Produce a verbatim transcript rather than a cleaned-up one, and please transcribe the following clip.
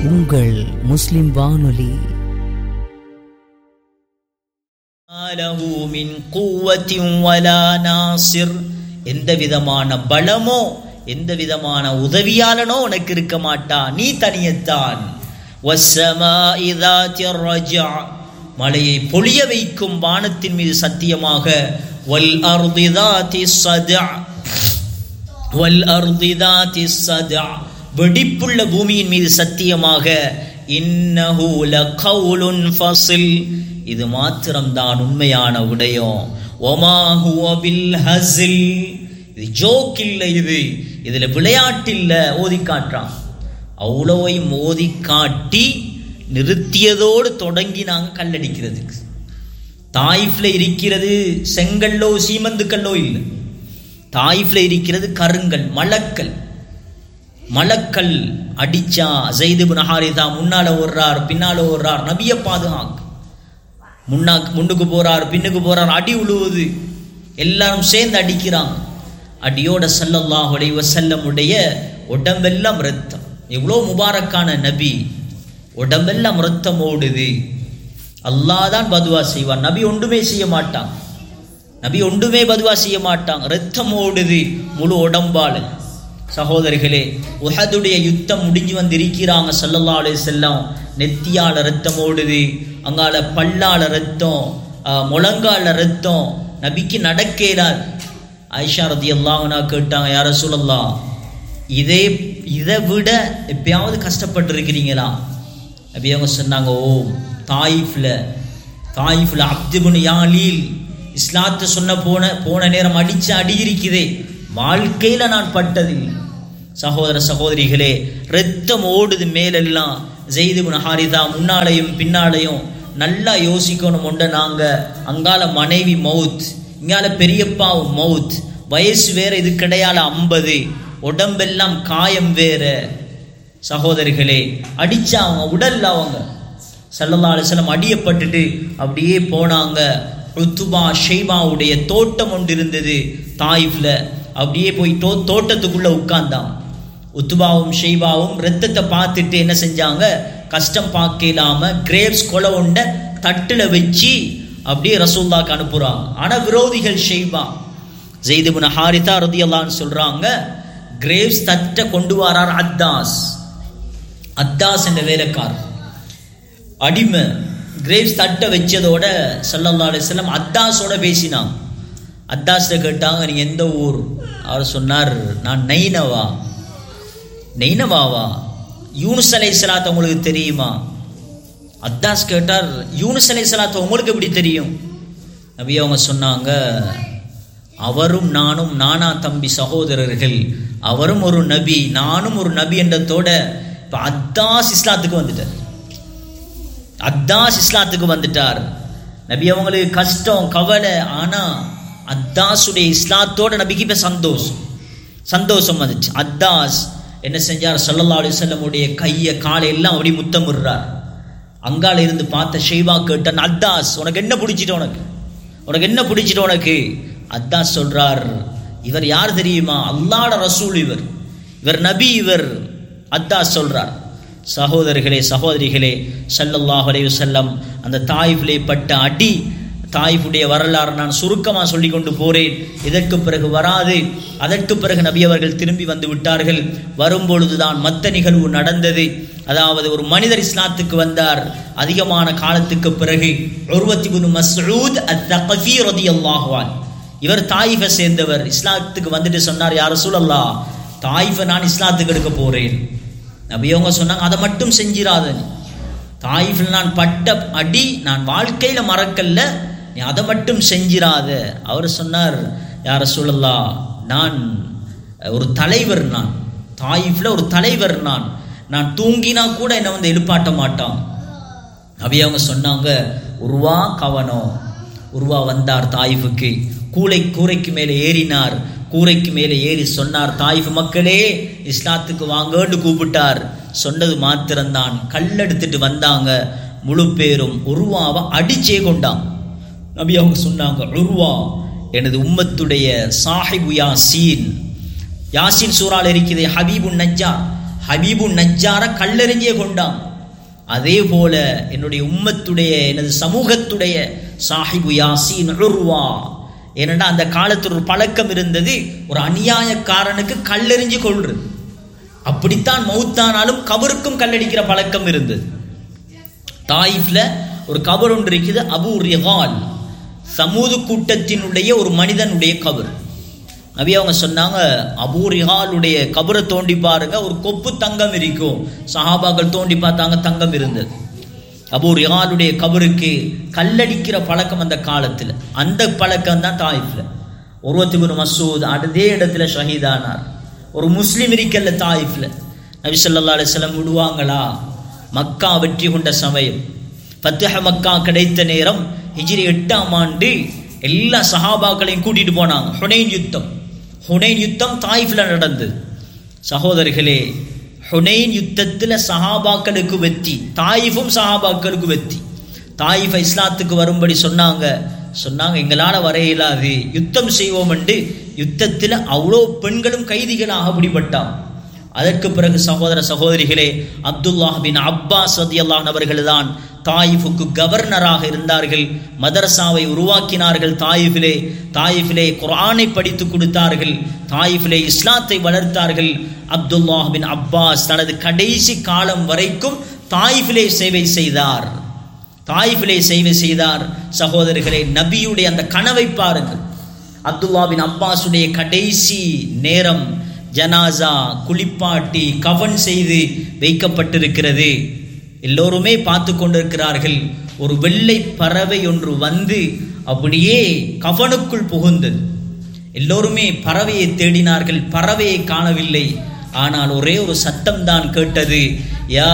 உங்கள் முஸ்லிம் வானொலி. எந்த விதமான பலமோ எந்த விதமான உதவியாளனோ உனக்கு இருக்க மாட்டா, நீ தனியத்தான். மழையை பொழிய வைக்கும் வானத்தின் மீது சத்தியமாக, வல் அர்தி தாத்தி ஸதா வல் அர்தி தாத்தி ஸதா வெடிப்புள்ள பூமியின் மீது சத்தியமாக, இன்னஹு லகவுலுன் ஃபஸில் இது மாத்திரம்தான் உண்மையான விடயம். வமா ஹுவ பில் ஹஸில் இது ஜோக் இல்லை, இது இதுல விளையாட்டு இல்லை. ஓதி காட்டுறான். அவ்வளோவையும் ஓதி காட்டி நிறுத்தியதோடு தொடங்கி நாங்கள் கல்லடிக்கிறதுக்கு. தாயிஃப்ல இருக்கிறது செங்கல்லோ சீமந்துக்கல்லோ இல்லை, தாயிஃப்ல இருக்கிறது கருங்கல் மலக்கல். மலக்கல் அடிச்சா ஸைத் இப்னு ஹாரிஸா முன்னால ஓடுறார் பின்னால ஓடுறார், நபியை பாதுகாக்க. முன்னா முன்னுக்கு போறார் பின்னுக்கு போறார், அடி உழுவுது, எல்லாரும் சேர்ந்து அடிக்கிறாங்க. அடியோட ஸல்லல்லாஹு அலைஹி வஸல்லம் உடைய உடம்பெல்லாம் ரத்தம். எவ்வளோ முபாரக்கான நபி, உடம்பெல்லாம் ரத்தம் ஓடுது. அல்லாஹ் தான் பதுவா செய்வான், நபி ஒன்றுமே செய்ய மாட்டான். நபி ஒன்றுமே பதுவா செய்ய மாட்டாங்க. ரத்தம் ஓடுது முழு உடம்பால. சகோதரிகளே, உஹதுடைய யுத்தம் முடிஞ்சு வந்து இருக்கிறாங்க. ஸல்லல்லாஹு அலைஹி வஸல்லம் நெத்தியால ரத்தம் ஓடுது, அங்கால பல்லால ரத்தம், முழங்கால ரத்தம். நபிக்கு நடக்கிறார். ஆயிஷா ரலியல்லாஹு அன்ஹா கேட்டாங்க, யா ரசூலல்லாஹ், இதே இதை விட எப்பயாவது கஷ்டப்பட்டு இருக்கிறீங்களா? நபி அவங்க சொன்னாங்க, ஓ தாயிஃப்ல தாயிஃப்ல அப்து இப்னு யாலீல் இஸ்லாத்தை சொன்ன போன போன நேரம் அடிச்சு அடி இருக்குதே, வாழ்க்கையில நான் பட்டதில்லை. சகோதர சகோதரிகளே, ரத்தம் ஓடுது மேலெல்லாம். ஸைத் இப்னு ஹாரிஸா முன்னாலையும் பின்னாலையும் நல்லா யோசிக்கணும். உண்ட நாங்க அங்கால மனைவி மவுத், இங்கால பெரியப்பாவும் மவுத், வயசு வேற, இது கிடையால ஐம்பது, உடம்பெல்லாம் காயம் வேற. சகோதரிகளே, அடிச்சா அவங்க உடல்ல அவங்க ஸல்லல்லாஹு அலைஹி வஸல்லம் அடியப்பட்டுட்டு அப்படியே போனாங்க. உத்துபா ஷைபாவுடைய தோட்டம் ஒன்று இருந்தது தாயிஃப்ல. அப்படியே போய் தோ தோட்டத்துக்குள்ள உட்கார்ந்தான். உத்துபாவும் ஷைபாவும் ரத்தத்தை பார்த்துட்டு என்ன செஞ்சாங்க, கஷ்டம் பார்க்கலாம கிரேப்ஸ் கொலை உண்ட தட்டுல வச்சு அப்படியே ரசூலுல்லாஹ்க்கு அனுப்புறாங்க. ஆனா விரோதிகள் ஷைபா ஸைத் இப்னு ஹாரிஸா ரலியல்லாஹு அன்ஹு சொல்றாங்க, கிரேப்ஸ் தட்டை கொண்டு வரார் அத்தாஸ். அத்தாஸ் என்ற வேலைக்காரர் அடிமை. கிரேப்ஸ் தட்டை வச்சதோட ஸல்லல்லாஹு அலைஹி வஸல்லம் அத்தாஸோட பேசினாங்க. அத்தாஸ்ட கேட்டாங்க, நீ எந்த ஊர்? அவர் சொன்னார், நான் நைனவா. நைனவாவா? யூனுஸ் அலைஹிஸ்ஸலாத்து உங்களுக்கு தெரியுமா? அத்தாஸ் கேட்டார், யூனுஸ் அலைஹிஸ்ஸலாத்து உங்களுக்கு எப்படி தெரியும்? நபி அவங்க சொன்னாங்க, அவரும் நானும் நானா தம்பி சகோதரர்கள், அவரும் ஒரு நபி நானும் ஒரு நபி என்றதோட இப்ப அத்தாஸ் இஸ்லாத்துக்கு வந்துட்டார். அத்தாஸ் இஸ்லாத்துக்கு வந்துட்டார். நபி அவங்களுக்கு கஷ்டம் கவலை, ஆனா அத்தாஸுடைய இஸ்லாத்தோட நபிக்கு இப்ப சந்தோஷம் சந்தோஷம் வந்துச்சு. அத்தாஸ் என்ன செஞ்சார், ஸல்லல்லாஹு அலைஹி வஸல்லம் உடைய கையை காலை எல்லாம் அப்படி முத்தமிடுறார். அங்கால இருந்து பார்த்த ஷைபா கேட்டான், அத்தாஸ் உனக்கு என்ன பிடிச்சிட்டு உனக்கு உனக்கு என்ன பிடிச்சிட்டு உனக்கு? அத்தாஸ் சொல்றார், இவர் யார் தெரியுமா? அல்லாஹ்வுடைய ரசூல், இவர் இவர் நபி, இவர். அத்தாஸ் சொல்றார். சகோதரர்களே சகோதரிகளே, ஸல்லல்லாஹு அலைஹி வஸல்லம் அந்த தாயிஃபிலே பட்ட அடி, தாயிஃபுடைய வரலாறு நான் சுருக்கமாக சொல்லி கொண்டு போறேன். இதற்கு பிறகு வராது. அதற்கு பிறகு நபி அவர்கள் திரும்பி வந்து விட்டார்கள். வரும்பொழுதுதான் மற்ற நிகழ்வு நடந்தது. அதாவது ஒரு மனிதர் இஸ்லாத்துக்கு வந்தார். அதிகமான காலத்துக்கு பிறகு உர்வத் இப்னு மஸ்ஊத் அத்-தகஃபி ரலியல்லாஹு அன்ஹு, இவர் தாயிஃபை சேர்ந்தவர். இஸ்லாத்துக்கு வந்துட்டு சொன்னார், யா ரசூலல்லாஹ், தாயிஃபை நான் இஸ்லாத்துக்கு எடுக்க போறேன். நபி அவங்க சொன்னாங்க, அதை மட்டும் செஞ்சிராத, தாயிஃபில் நான் பட்ட அடி நான் வாழ்க்கையில மறக்கல்ல, நீ அதை மட்டும் செஞ்சிராத. அவர் சொன்னார், யா ரசூலல்லாஹ், நான் ஒரு தலைவர், நான் தாயிஃப்ல ஒரு தலைவர், நான் நான் தூங்கினா கூட என்னை வந்து எழுப்பாட்ட மாட்டான். நபி அவங்க சொன்னாங்க, உருவா கவனம். உருவா வந்தார் தாயிஃபுக்கு. கூளை கூரைக்கு மேலே ஏறினார். கூரைக்கு மேலே ஏறி சொன்னார், தாயிஃப் மக்களே இஸ்லாத்துக்கு வாங்கன்னு கூப்பிட்டார். சொன்னது மாத்திரம்தான். கல்லெடுத்துட்டு வந்தாங்க. முழு பேரும் உருவாவை அடிச்சே கொண்டாங்க. நபி அவங்க சொன்னாங்க, உருவா எனது உம்மத்துடைய சாஹிபு யாசீன். யாசீன் சூறால இருக்கிறது ஹபீபுன் நஜ்ஜார். ஹபீபு நஜ்ஜார கல்லெறிஞ்சே கொண்டான். அதே போல என்னுடைய உம்மத்துடைய எனது சமூகத்துடைய சாஹிபு யாசீன் உர்வா, ஏனென்றா அந்த காலத்தில் ஒரு பழக்கம் இருந்தது, ஒரு அநியாயக்காரனுக்கு கல்லெறிஞ்சு கொள்றது. அப்படித்தான் மௌத்தானாலும் கபருக்கும் கல்லடிக்கிற பழக்கம் இருந்தது. தாயிஃப்ல ஒரு கபர் ஒன்று இருக்குது, அபூ ரிகால், சமூது கூட்டத்தினுடைய ஒரு மனிதனுடைய கபர். நபி அவங்க சொன்னாங்க, அபூ ரிகாலுடைய கபரை தோண்டி பாருங்க, ஒரு கொப்பு தங்கம் இருக்கும். சஹாபாக்கள் தோண்டி பார்த்தாங்க, தங்கம் இருந்தது. அபூ ரிகாலுடைய கபருக்கு கல்லடிக்கிற பழக்கம் அந்த காலத்தில், அந்த பழக்கம் தான் தாயிஃப்ல. உர்வத்துபின் மஸ்ஊத் அதே இடத்துல ஷஹீதானார். ஒரு முஸ்லிம் இருக்கல்ல தாயிஃப்ல. நபி ஸல்லல்லாஹு அலைஹி வஸல்லம் விடுவாங்களா? மக்கா வெற்றி கொண்ட சமயம், ஃபத்ஹ மக்கா கிடைத்த நேரம், ஹிஜ்ரி எட்டாம் ஆண்டு எல்லா சஹாபாக்களையும் கூட்டிட்டு போனாங்க. ஹுனைன் யுத்தம், ஹுனைன் யுத்தம் தாயிஃப்ல நடந்தது. சகோதரர்களே, ஹுனைன் யுத்தத்தில் சஹாபாக்களுக்கு வெற்றி, தாயிஃபும் சஹாபாக்களுக்கு வெற்றி. தாயிஃபை இஸ்லாத்துக்கு வரும்படி சொன்னாங்க. சொன்னாங்க எங்களால் வர இயலாது, யுத்தம் செய்வோம் என்று. யுத்தத்தில் அவ்வளோ பெண்களும் கைதிகளாக பிடிபட்டான். அதற்கு பிறகு சகோதர சகோதரிகளே, அப்துல்லாஹ் பின் அப்பாஸ் ரலியல்லாஹு அன்ஹு அவர்கள் தான் தாயிஃபுக்கு கவர்னராக இருந்தார்கள். மதரசாவை உருவாக்கினார்கள் தாயிஃபிலே. தாயிஃபிலே குர்ஆனை படித்து கொடுத்தார்கள். தாயிஃபிலே இஸ்லாத்தை வளர்த்தார்கள். அப்துல்லாஹ் பின் அப்பாஸ் தனது கடைசி காலம் வரைக்கும் தாயிஃபிலே சேவை செய்தார். தாயிஃபிலே சேவை செய்தார். சகோதரர்களே, நபியுடைய அந்த கனவை பாருங்கள். அப்துல்லாஹ் பின் அப்பாஸுடைய கடைசி நேரம், ஜனாசா குளிப்பாட்டி கஃன் செய்து வைக்கப்பட்டிருக்கிறது. எல்லோருமே பார்த்து கொண்டிருக்கிறார்கள். ஒரு வெள்ளை பறவை ஒன்று வந்து அப்படியே கஃனுக்குள் புகுந்தது. எல்லோருமே பறவையை தேடினார்கள், பறவையை காணவில்லை. ஆனால் ஒரே ஒரு சத்தம் தான் கேட்டது, யா